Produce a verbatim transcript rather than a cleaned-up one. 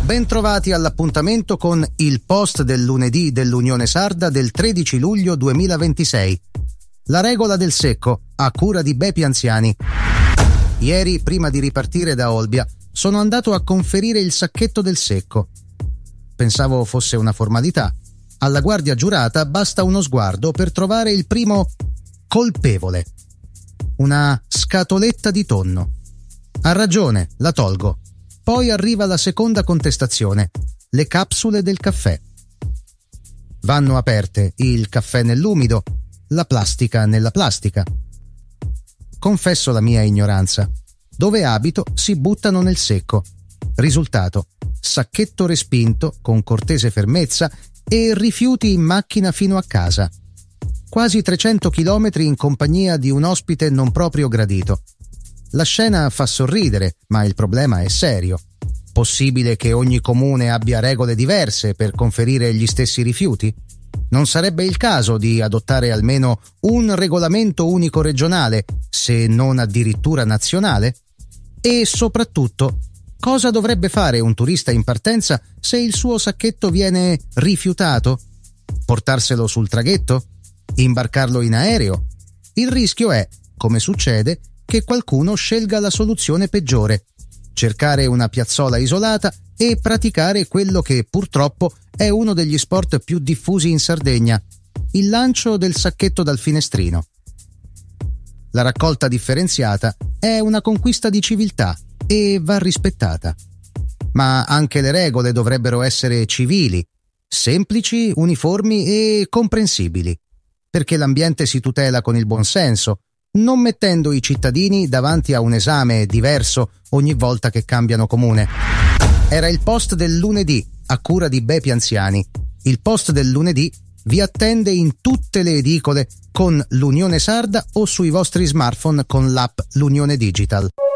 Bentrovati all'appuntamento con il post del lunedì dell'Unione Sarda del tredici luglio duemilaventisei. La regola del secco, a cura di Bepi Anziani. Ieri, prima di ripartire da Olbia, sono andato a conferire il sacchetto del secco. Pensavo fosse una formalità. Alla guardia giurata basta uno sguardo per trovare il primo colpevole. Una scatoletta di tonno. Ha ragione, la tolgo. Poi arriva la seconda contestazione, le capsule del caffè. Vanno aperte il caffè nell'umido, la plastica nella plastica. Confesso la mia ignoranza. Dove abito si buttano nel secco. Risultato: sacchetto respinto con cortese fermezza e rifiuti in macchina fino a casa. Quasi trecento chilometri in compagnia di un ospite non proprio gradito. La scena fa sorridere, ma il problema è serio. Possibile che ogni comune abbia regole diverse per conferire gli stessi rifiuti? Non sarebbe il caso di adottare almeno un regolamento unico regionale, se non addirittura nazionale? E soprattutto, cosa dovrebbe fare un turista in partenza se il suo sacchetto viene rifiutato? Portarselo sul traghetto? Imbarcarlo in aereo? Il rischio è, come succede, che qualcuno scelga la soluzione peggiore: cercare una piazzola isolata e praticare quello che purtroppo è uno degli sport più diffusi in Sardegna, il lancio del sacchetto dal finestrino. La raccolta differenziata è una conquista di civiltà e va rispettata. Ma anche le regole dovrebbero essere civili, semplici, uniformi e comprensibili, perché l'ambiente si tutela con il buonsenso, non mettendo i cittadini davanti a un esame diverso ogni volta che cambiano comune. Era il post del lunedì, a cura di Bepi Anziani. Il post del lunedì vi attende in tutte le edicole con l'Unione Sarda o sui vostri smartphone con l'app L'Unione Digital.